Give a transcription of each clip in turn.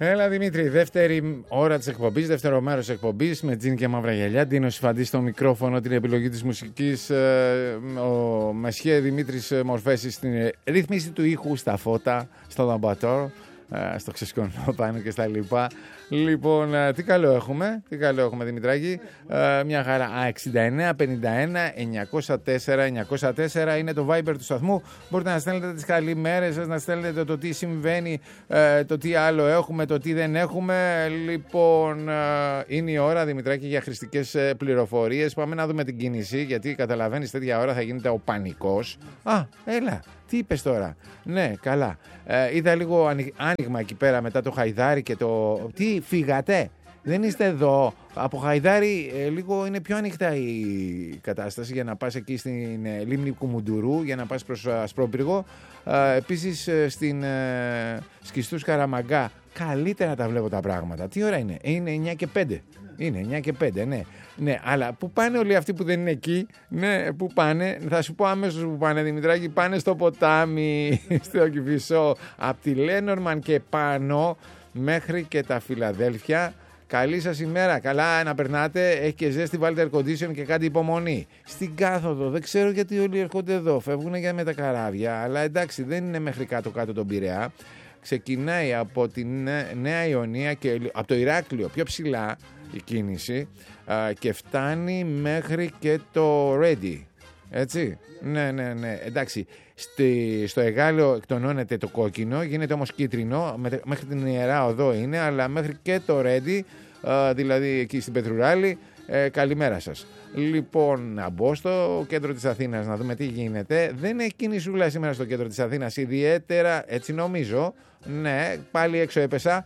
Έλα Δημήτρη, δεύτερη ώρα της εκπομπής, δεύτερο μέρος της εκπομπής με τζιν και μαύρα γυαλιά. Ντίνος Υφαντής στο μικρόφωνο, την επιλογή της μουσικής, ο Μεσχέ Δημήτρης Μορφέσης στην ρύθμιση του ήχου, στα φώτα, στο λαμπατόρ, στο ξεσκονό πάνω και στα λοιπά. Λοιπόν, τι καλό έχουμε Δημητράκη, μια χαρά. 69 51 904 904 είναι το Viber του σταθμού. Μπορείτε να στέλνετε τις καλημέρες σας, να στέλνετε το τι συμβαίνει, το τι άλλο έχουμε, το τι δεν έχουμε. Λοιπόν, είναι η ώρα Δημητράκη για χρηστικές πληροφορίες. Πάμε να δούμε την κίνηση, γιατί καταλαβαίνεις τέτοια ώρα θα γίνεται ο πανικός. Έλα, τι είπες τώρα? Ναι, καλά. Είδα λίγο άνοιγμα εκεί πέρα μετά το Χαϊδάρι και το... Τι, φύγατε? Δεν είστε εδώ? Από Χαϊδάρι λίγο είναι πιο ανοιχτά η κατάσταση για να πας εκεί στην λίμνη Κουμουντουρού, για να πας προς Ασπρόπυργο. Επίσης στην Σκιστούς Καραμαγκά καλύτερα τα βλέπω τα πράγματα. Τι ώρα είναι? Είναι 9 και 5. Είναι 9 και 5, ναι. Ναι, αλλά πού πάνε όλοι αυτοί που δεν είναι εκεί? Ναι, πού πάνε? Θα σου πω αμέσως που πάνε, Δημητράκη. Πάνε στο ποτάμι, στο Κηφισό, από τη Λένορμαν και πάνω μέχρι και τα Φιλαδέλφια. Καλή σας ημέρα, καλά να περνάτε. Έχει και ζέστη, βάλτε air condition και κάντε υπομονή. Στην κάθοδο, δεν ξέρω γιατί όλοι έρχονται εδώ, φεύγουν για με τα καράβια, αλλά εντάξει, δεν είναι μέχρι κάτω τον Πειραιά. Ξεκινάει από τη Νέα Ιωνία και από το Ηράκλειο πιο ψηλά η κίνηση και φτάνει μέχρι και το Ρέντι. Έτσι, ναι, εντάξει. Στο Εγάλεο εκτονώνεται το κόκκινο, γίνεται όμως κίτρινο, μέχρι την Ιερά Οδό είναι, αλλά μέχρι και το Ρέντι, δηλαδή εκεί στην Πετρουράλη, καλημέρα σας. Λοιπόν, να μπω στο κέντρο της Αθήνας να δούμε τι γίνεται. Δεν έχει κινησούλα σήμερα στο κέντρο της Αθήνας, ιδιαίτερα, έτσι νομίζω. Ναι, πάλι έξω έπεσα.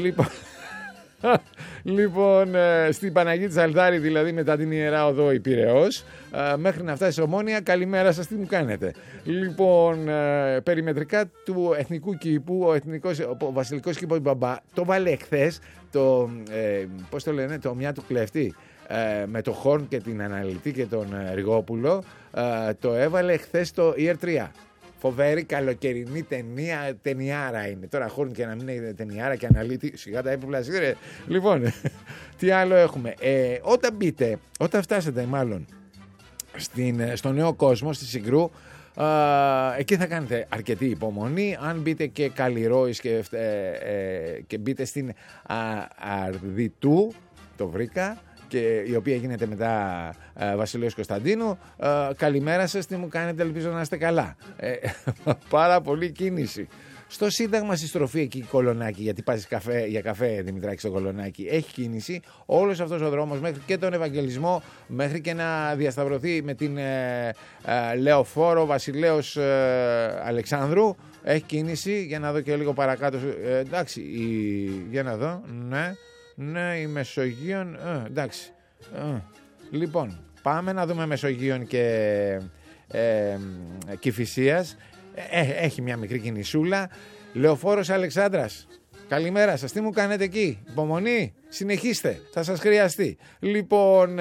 Λοιπόν, στην Παναγία της Αλτάρη, δηλαδή μετά την Ιερά Οδό η Πειραιώς, μέχρι να φτάσει Ομόνια, καλημέρα σας, τι μου κάνετε? Λοιπόν, περιμετρικά του Εθνικού Κήπου, ο Βασιλικός Κήπος Μπαμπά, το βάλε εχθές, πώς το λένε, το μια του κλέφτη, με το Χόρν και την Αναλυτή και τον Ριγόπουλο, το έβαλε χθες στο Year 3. Φοβερή καλοκαιρινή ταινιάρα είναι. Τώρα Χόρν και να μην είναι ταινιάρα και Αναλύτη, σιγά τα έπιπλα ρε. Λοιπόν, τι άλλο έχουμε? Όταν φτάσετε μάλλον στο Νέο Κόσμο, στη Συγκρού, εκεί θα κάνετε αρκετή υπομονή. Αν μπείτε και Καλλιρόης και μπείτε στην Αρδιτού, το βρήκα, και η οποία γίνεται μετά Βασιλέως Κωνσταντίνου, καλημέρα σας, τι μου κάνετε, ελπίζω να είστε καλά. Πάρα πολύ κίνηση. Στο Σύνταγμα στη στροφή εκεί Κολονάκι, γιατί πας για καφέ Δημητράκη στο Κολονάκι, έχει κίνηση. Όλος αυτός ο δρόμος μέχρι και τον Ευαγγελισμό, μέχρι και να διασταυρωθεί με την Λεωφόρο Βασιλέως Αλεξάνδρου, έχει κίνηση. Για να δω και λίγο παρακάτω, εντάξει, για να δω, ναι, η Μεσογείων, εντάξει. Λοιπόν, πάμε να δούμε Μεσογείων και Κηφισίας. Έχει μια μικρή κινησούλα. Λεωφόρος Αλεξάνδρας, καλημέρα σας, τι μου κάνετε εκεί? Υπομονή, συνεχίστε, θα σας χρειαστεί. Λοιπόν,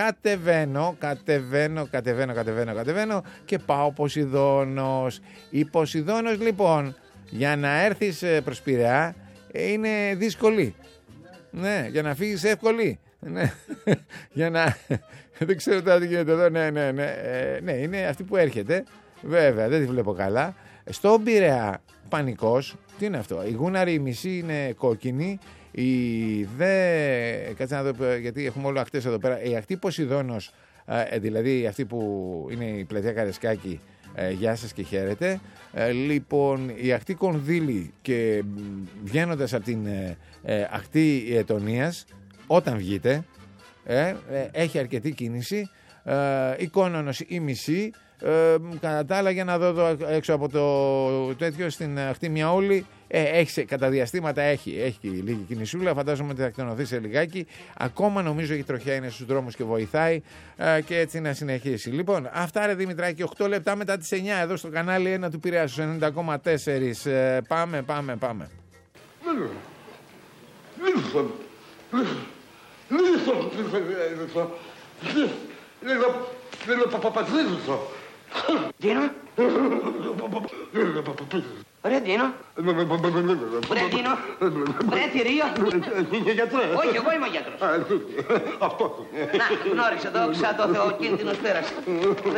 κατεβαίνω και πάω Ποσειδώνος. Η Ποσειδώνος, λοιπόν, για να έρθεις προς Πειραιά είναι δύσκολη. Ναι, για να φύγεις εύκολη. Ναι, για να... Δεν ξέρω τώρα τι γίνεται εδώ. Ναι, είναι αυτή που έρχεται. Βέβαια, δεν τη βλέπω καλά. Στον Πειραιά, πανικός. Τι είναι αυτό? Η γούναρη η μισή είναι κόκκινη. Κάτσε να δω, γιατί έχουμε όλο ακτές εδώ πέρα. Η ακτή Ποσειδώνος, δηλαδή αυτή που είναι η πλατεία Καρεσκάκη, γεια σας και χαίρετε. Λοιπόν, η ακτή Κονδύλη και βγαίνοντας από την ακτή Ετωνίας, όταν βγείτε, έχει αρκετή κίνηση. Η Κόνονος η μισή. Κατά τα άλλα, για να δω εδώ έξω από το τέτοιο, στην ακτή Μιαούλη, κατά διαστήματα έχει λίγη κινησούλα. Φαντάζομαι ότι θα εκτενωθεί σε λιγάκι. Ακόμα νομίζω η τροχιά είναι στους δρόμους και βοηθάει, και έτσι να συνεχίσει. Λοιπόν, αυτά ρε Δημητράκη, 8 λεπτά μετά τις 9 εδώ στο κανάλι 1 του Πειραιά στους 90,4. Πάμε. Δίνω. Ρε Ντίνο. Ρε Ντίνο. Ρε θηρίο. Γιατρέ. Όχι, εγώ είμαι ο γιατρός. Αυτό. Να, γνώρισε, δόξα τω Θεώ, κίνδυνος πέρασε.